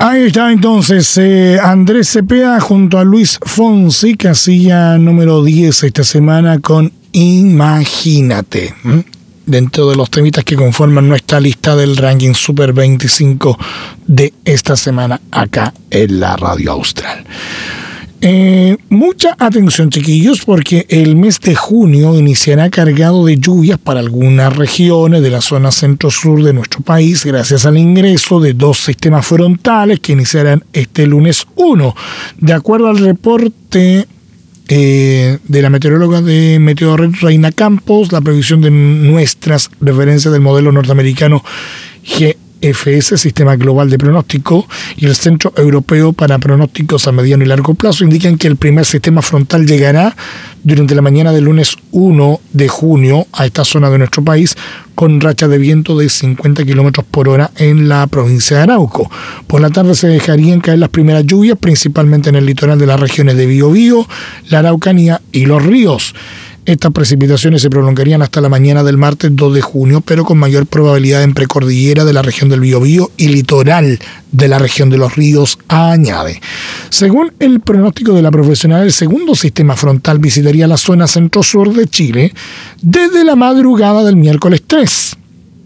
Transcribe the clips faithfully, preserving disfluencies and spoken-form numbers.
Ahí está entonces eh, Andrés Cepeda junto a Luis Fonsi, que hacía número diez esta semana con Imagínate. ¿Mm? Dentro de los temitas que conforman nuestra lista del ranking Super veinticinco de esta semana acá en la Radio Austral. Eh, mucha atención, chiquillos, porque el mes de junio iniciará cargado de lluvias para algunas regiones de la zona centro-sur de nuestro país, gracias al ingreso de dos sistemas frontales que iniciarán este lunes uno. De acuerdo al reporte eh, de la meteoróloga de Meteorred Reina Campos, la previsión de nuestras referencias del modelo norteamericano G F S, Sistema Global de Pronóstico, y el Centro Europeo para Pronósticos a Mediano y Largo Plazo indican que el primer sistema frontal llegará durante la mañana del lunes uno de junio a esta zona de nuestro país con rachas de viento de cincuenta kilómetros por hora en la provincia de Arauco. Por la tarde se dejarían caer las primeras lluvias, principalmente en el litoral de las regiones de Biobío, la Araucanía y Los Ríos. Estas precipitaciones se prolongarían hasta la mañana del martes dos de junio, pero con mayor probabilidad en precordillera de la región del Biobío y litoral de la región de Los Ríos, añade. Según el pronóstico de la profesional, el segundo sistema frontal visitaría la zona centro-sur de Chile desde la madrugada del miércoles tres.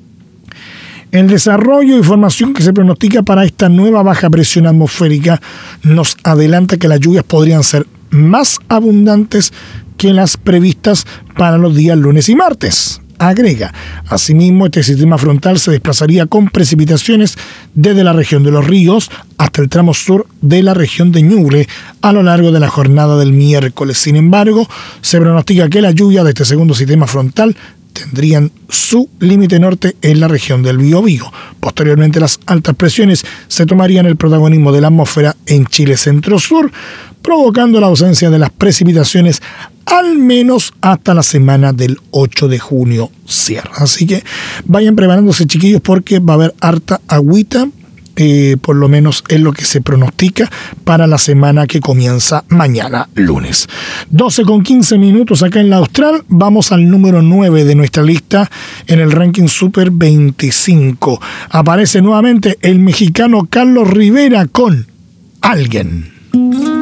El desarrollo y formación que se pronostica para esta nueva baja presión atmosférica nos adelanta que las lluvias podrían ser más abundantes que las previstas para los días lunes y martes. Agrega, asimismo, este sistema frontal se desplazaría con precipitaciones desde la región de Los Ríos hasta el tramo sur de la región de Ñuble a lo largo de la jornada del miércoles. Sin embargo, se pronostica que la lluvia de este segundo sistema frontal tendrían su límite norte en la región del Biobío. Posteriormente, las altas presiones se tomarían el protagonismo de la atmósfera en Chile centro-sur, provocando la ausencia de las precipitaciones al menos hasta la semana del ocho de junio cierra. Así que vayan preparándose, chiquillos, porque va a haber harta agüita, eh, por lo menos es lo que se pronostica para la semana que comienza mañana lunes. doce con quince minutos acá en la Austral. Vamos al número nueve de nuestra lista en el ranking Super veinticinco. Aparece nuevamente el mexicano Carlos Rivera con Alguien.